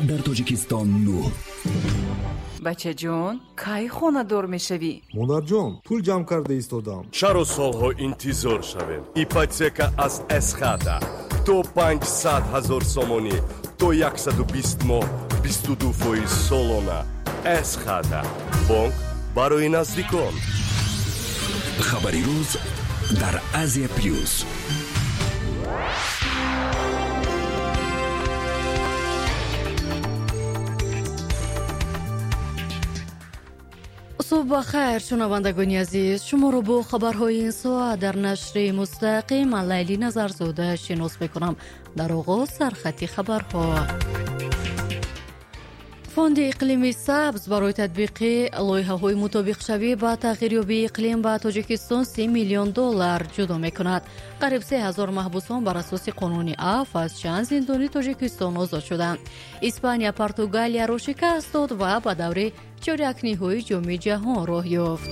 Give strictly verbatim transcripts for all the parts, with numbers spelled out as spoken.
فقط در تاجیکستان نو. بچه جون کی خونه دور میشوی؟ مادر جان پول جمع کرده ایستادم. چرا سالها انتظار شویم؟ ایپاتека از اسخاتا تو پانصد هزار سومونی تو صد و بیست ماه بیست و دو فایز سالانه. اسخاتا بانک برای نزدیکان. خبری روز در آسیا پلیوس. صبح بخیر شنوندگان عزیز، شما رو با خبرهای این ساعت در نشر مستقیم لیلی نظرزاده شناس میکنم. در آغاز سرخط خبرها. فوند اقلیمی سبز برای تطبیق لایحه‌های مطابق شوی با تغییریابی اقلیم با تاجیکستان سی میلیون دلار جدا میکند. قریب سه هزار محبوسان بر اساس قانون عفو از چند زندانی تاجیکستان آزاد شدند. اسپانیا پرتغالیا را شکست داد و به دور چهارده نهایی جام جهان راه یافت.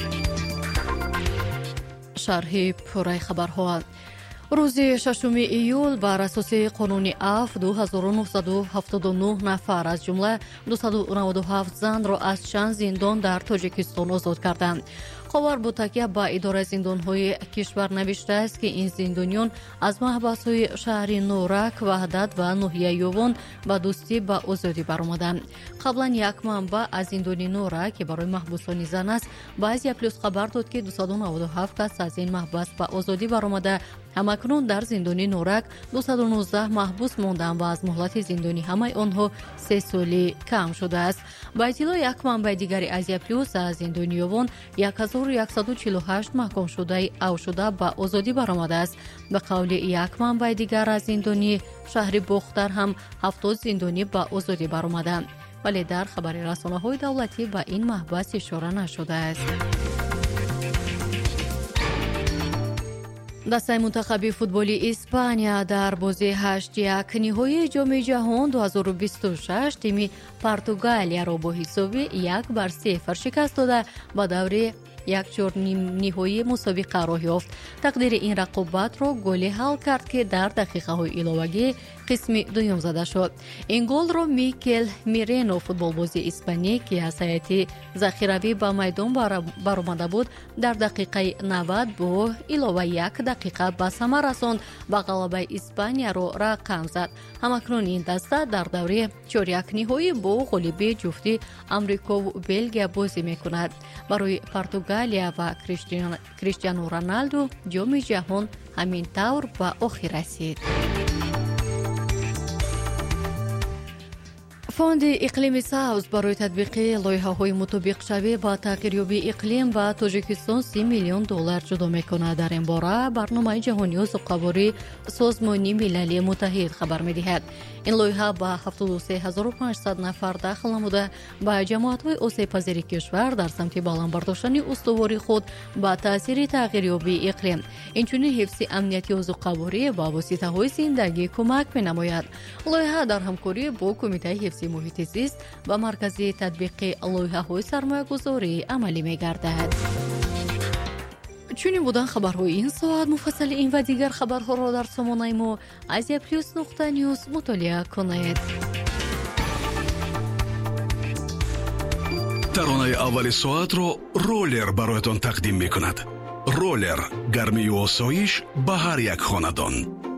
شرح پوره خبرها. روز ششم ایول بر اساس قانون عفو دو هزار و نهصد و هفتاد و نه نفر از جمله دویست و نود و هفت زن را از چند زندان در تاجیکستان آزاد کردند. خبر با تکیه با اداره زندان‌های کشور نوشته است که این زندانیان از محبس‌های شهر نورک، وحدت و ناحیه یوون به دوستی به آزادی برآمدند. قبلا یک منبع از زندان نورک که برای محبوسان زن است با آسیا پلیوس خبر داد که دویست و نود و هفت کس از این محبس به آزادی برآمده. همکنون در زندان نورک دویست و نوزده محبوس ماندند و از مهلت زندانی همه آنها سه سالی کم شده است. با اطلاع یک منبع دیگری آسیا پلیوس از زندان یوون یک هزار و صد و چهل و هشت محکوم شده او شده به آزادی برآمده است. به قول یک منبع دیگر از زندانی شهر بختر هم هفتاد زندانی به آزادی برآمدند، ولی در خبر رسانه‌های دولتی به این محبس اشاره نشده است. دسته منتخب فوتبالی اسپانیا در بازی هشت یک نهایی جام جهان دو هزار و بیست و شش تیم پرتغالیا را با حساب یک بر صفر شکست داده با دوره یک چهار نهایی مسابقه راه یافت. تقدیر این رقابت را گل حل کرد که در دقیقه های علاوگی قسم دوم زده شد. این گل را میکل میرینو فوتبالباز اسپانیایی که از هیئت ذخیروی به میدان برآمده بود در دقیقه نود با علاوه یک دقیقه به ثمر رساند و غلبه اسپانیا را رقم زد. همکنون این دسته در دوره چهار یک نهایی با غلبه جفتی امریکا و بلژیم بازی میکند. برای پرتغالیا و کریستیانو رونالدو جام جهان همین طور به آخر رسید. فوند اقلیمی سبز برای تطبیق لایحه‌های مطابق شوی با تغییریابی اقلیم و تاجیکستان سی میلیون دلار جدا می‌کند. در این باره برنامه جهانی سوقه‌بری سازمان ملل متحد خبر می‌دهد. این لایحه با هفتاد و سه هزار و پانصد نفر داخل نموده با جماعت‌های آسیب‌پذیر کشور در سمت بالان برداشتن استواری خود با تاثیر تغییریابی اقلیم، اینچنین حفظ امنیتی و سوقه‌بری با واسطه‌های زندگی کمک می‌نماید. لایحه در همکاری با کمیته حفظ محیط زیست و مرکز تطبیق لایحه‌های سرمایه‌گذاری عملی می‌گردد. چونین بودن خبرهای این ساعت. مفصل این و دیگر خبرها را در سامانه ما آسیا پلیوس نقطه نیوز مطالعه کنید. ترانه اول ساعت را رولر برایتان تقدیم می‌کند. رولر، گرمی و آسایش به هر یک خاندان.